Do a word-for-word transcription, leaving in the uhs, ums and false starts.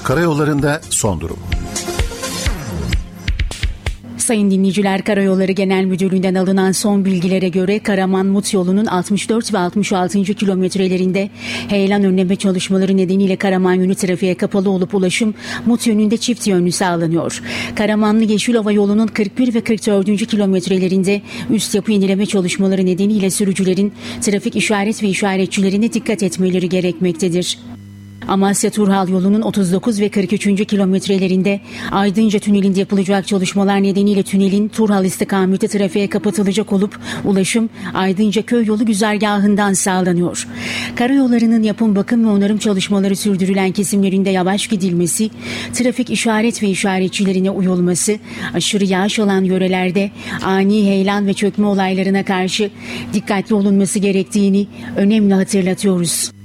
Karayollarında son durum. Sayın dinleyiciler, Karayolları Genel Müdürlüğü'nden alınan son bilgilere göre Karaman-Mut yolunun altmış dört ve altmış altıncı kilometrelerinde heyelan önleme çalışmaları nedeniyle Karaman yönü trafiğe kapalı olup ulaşım Mut yönünde çift yönlü sağlanıyor. Karamanlı-Yeşilova yolunun kırk bir ve kırk dördüncü kilometrelerinde üst yapı yenileme çalışmaları nedeniyle sürücülerin trafik işaret ve işaretçilerine dikkat etmeleri gerekmektedir. Amasya-Turhal yolunun otuz dokuz ve kırk üçüncü kilometrelerinde Aydınca Tüneli'nde yapılacak çalışmalar nedeniyle tünelin Turhal istikameti trafiğe kapatılacak olup ulaşım Aydınca Köy yolu güzergahından sağlanıyor. Karayollarının yapım, bakım ve onarım çalışmaları sürdürülen kesimlerinde yavaş gidilmesi, trafik işaret ve işaretçilerine uyulması, aşırı yağış alan yörelerde ani heyelan ve çökme olaylarına karşı dikkatli olunması gerektiğini önemli hatırlatıyoruz.